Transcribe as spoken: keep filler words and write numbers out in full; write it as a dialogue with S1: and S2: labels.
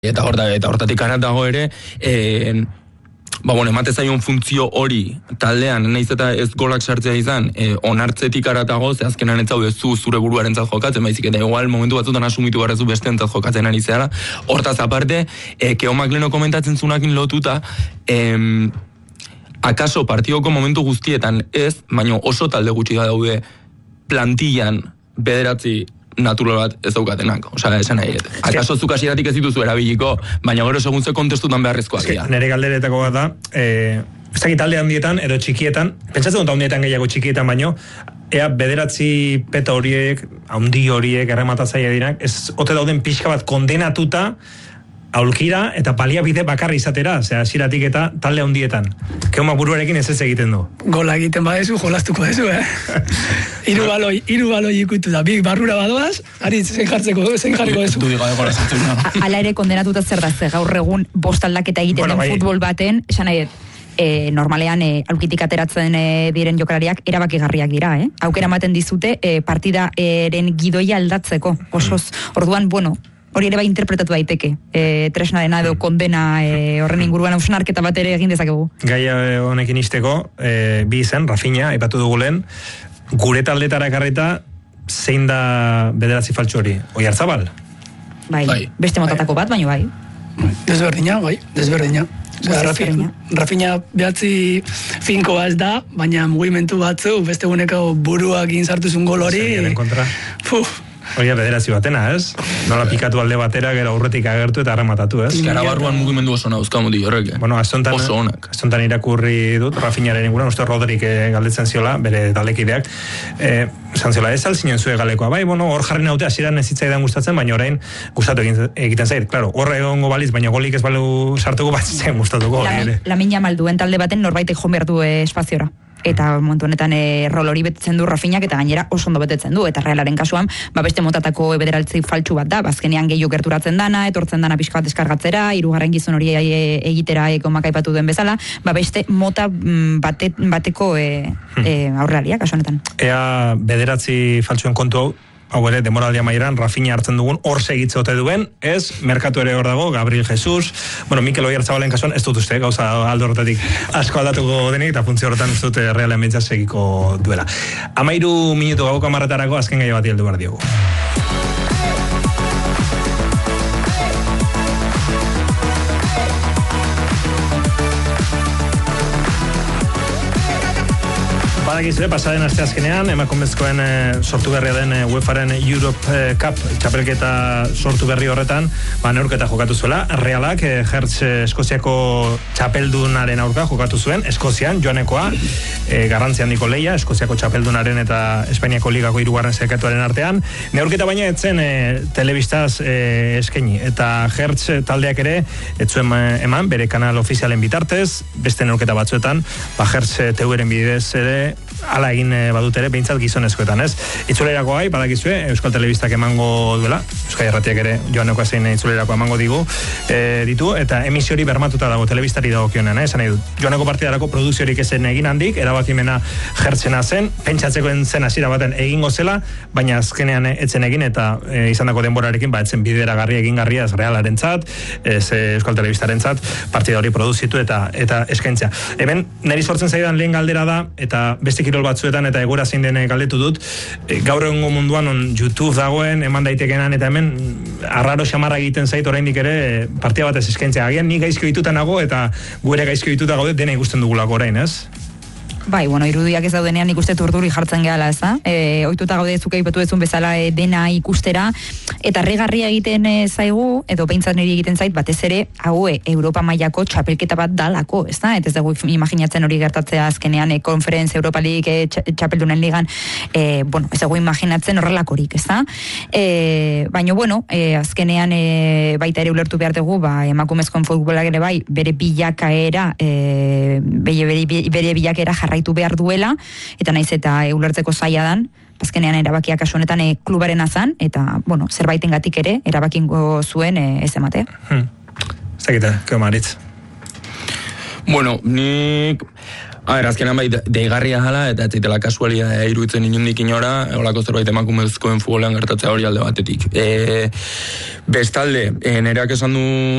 S1: Eta horta, eta hortatik arat dago ere, e, ba, bueno, emate zaion funtzio hori taldean, nahiz eta ez golak sartzea izan, e, onartzetik aratago, ze azkenan ez zaude zu zure buruaren zat jokatzen, baizik eta igual momentu batzutan asumitu barrezu beste entzat jokatzen ari zehara. Hortaz aparte, e, Keomak leno komentatzen zunakin lotuta, em, akaso partidoko momentu guztietan ez, baina oso talde gutxi da daude plantillan bederatzi natural bat ez daukatenak, osea, esan nahi. Akaso zuk hasieratik ez dituzu erabiliko, baina gero segun ze kontestutan beharrezkoak dira.
S2: Nere galderetako bat da, eh, ez dakit talde handietan edo txikietan, pentsatzen dut handietan gehiago txikietan baino, ea bederatzi peta horiek, handi horiek, errematzaia dirak, ez ote dauden pixka bat kondenatuta aulkira eta baliabide bakarri izatera, osea, hasieratik eta talde handietan. Keoma buruarekin ez ez egiten du.
S3: Gola egiten badezu, jolastuko dezu, eh? Hiru baloi, hiru baloi ikutu da, bi barrura badoaz, ari zen jartzeko, zen jarriko dezu.
S4: Hala ere kondenatuta zer da, ze gaur egun bost aldaketa egiten
S2: Bueno,
S4: den
S2: bai.
S4: futbol baten, esan nahi, e, normalean e, aulkitik ateratzen e, diren jokalariak erabakigarriak dira, eh? Aukera ematen dizute e, partidaren gidoia aldatzeko, osoz. Orduan, bueno, hori ere bai interpretatu daiteke. E, tresna dena edo kondena e, horren inguruan hausnarketa bat ere egin dezakegu.
S2: Gaia honekin isteko, e, bi izen, Rafinha, aipatu dugu lehen, gure taldetara ekarrita, zein da bederatzi faltsu hori? Oiartzabal?
S4: Bai,
S1: Bai.
S4: beste motatako bat, baina bai.
S3: Desberdina, bai, desberdina. Osea, Rafi-
S4: Desberdina.
S3: Rafinha behatzi finkoa ez da, baina mugimendu batzu, beste guneko buruak sartuzun gol hori.
S2: Zeriaren kontra.
S3: Puf,
S2: Hori bederatzi batena, ez? Nola pikatu alde batera, gero aurretik agertu eta arrematatu, ez?
S1: Gara barruan mugimendu oso nauzka muti horrek.
S2: Bueno, astontan,
S1: Oso onak.
S2: astontan irakurri dut, Rafinharen inguruan, uste Rodrik eh, galdetzen ziola, bere taldekideak, eh, esan ziola, ez alzinen zue galekoa, bai, bueno, hor jarri naute, hasieran ez zitzaidan gustatzen, baina orain gustatu egin, egiten zait, claro, horre egongo baliz, baina golik ez balu sartuko, bat zitzen gustatuko, hori ere.
S4: Lamina malduen talde baten norbaitek joan behar du eh, espaziora. Eta momentu honetan e, rol hori betetzen du Rafinhak eta gainera oso ondo betetzen du, eta Realaren kasuan ba beste motatako bederatzi faltsu bat da, bazkenean gehiago gerturatzen dana, etortzen dana pixka bat deskargatzera, hirugarren gizon hori e, egitera Keomak aipatu duen bezala, ba beste mota mm, bate, bateko e, e, aurrealia kasu honetan.
S2: Ea bederatzi faltsuen kontu hau, hau ere, demoraldia maieran, Rafinha hartzen dugun, hor segitze ote duen, ez, merkatu ere hor dago, Gabriel Jesus, bueno, Mikel Oyarzabalen kasuan, ez dut uste, gauza aldo horretatik asko aldatuko denik, eta funtzio horretan ez dut Realen bintzat segiko duela. Amairu minutu gauko amarretarako, azken gai bat heldu behar diogu. Badakizue, pasaden aste azkenean, emakumezkoen e, sortu berria den e, UEFAren Europe e, Cup txapelketa sortu berri horretan, ba, neurketa jokatu zuela. Realak, e, Hertz e, Eskoziako txapeldunaren aurka jokatu zuen, Eskozian, joanekoa, e, garrantzi handiko leia, Eskoziako txapeldunaren eta Espainiako ligako hirugarren sailkatuaren artean. Neurketa baina etzen e, telebistaz e, eskaini, eta Hertz taldeak ere, etzuen eman, bere kanal ofizialen bitartez, beste neurketa batzuetan, ba, Hertz T Vren bidez ere, ala egin badut ere, behintzat gizonezkoetan, ez? Itzulerako gai, badakizue, Euskal Telebistak emango duela, Euskal Irratiak ere joaneko zein itzulerako emango digu, e, ditu, eta emisiori bermatuta dago, telebistari dago kionean, eh? Esan nahi dut. Joaneko partidarako produziorik ezen egin handik, erabakimena Hertzena zen, pentsatzeko zen hasiera baten egingo zela, baina azkenean etzen egin, eta e, izandako denborarekin, ba, etzen bideragarri egingarria ez Realarentzat, ez Euskal Telebistarentzat, partida hori produzitu eta eta eskaintzea. Hemen, niri sortzen zaidan lehen galdera da, eta beste kirol batzuetan eta egora zein den galdetu dut, e, gaur egungo munduan on YouTube dagoen, eman daitekenan, eta hemen arraro xamarra egiten zait oraindik ere e, partida batez eskaintzea. Agian ni gaizko dituta nago eta gu ere gaizko dituta gaude, dena ikusten dugulako orain, ez?
S4: Bai, bueno, irudiak ez daudenean ikuste turduri jartzen gehala, ez da? E, ohituta gaude zuke aipatu dezun bezala e, dena ikustera, eta regarria egiten e, zaigu, edo behintzat niri egiten zait, batez ere, hau e, Europa mailako txapelketa bat dalako, ez da? Eta ez dugu imaginatzen hori gertatzea azkenean e, Conference Europa League e, txapeldunen ligan, e, bueno, ez dugu imaginatzen horrelakorik, ez da? E, baina, bueno, e, azkenean e, baita ere ulertu behar dugu, ba, emakumezkoen futbolak ere bai, bere bilakaera, e, bere, bere, bere bilakaera jarraitu behar duela, eta naiz eta e, ulertzeko zaila dan, azkenean erabakiak kasu honetan e, klubaren azan, eta, bueno, zerbaitengatik ere, erabakingo zuen e, ez emate.
S2: Hmm. Ez dakite, Keoma Aritz.
S1: Bueno, nik... A ber, azkenan bai, deigarria jala, eta ez zaitela kasualia iruditzen inundik inora, olako zerbait emakumezkoen futbolean gertatzea hori alde batetik. E, bestalde, e, nereak esan du